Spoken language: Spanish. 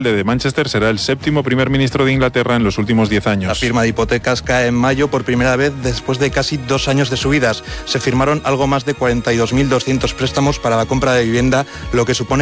de Manchester será el 7º primer ministro de Inglaterra en los últimos 10 años. La firma de hipotecas cae en mayo por primera vez después de casi 2 años de subidas. Se firmaron algo más de 42.200 préstamos para la compra de vivienda, lo que supone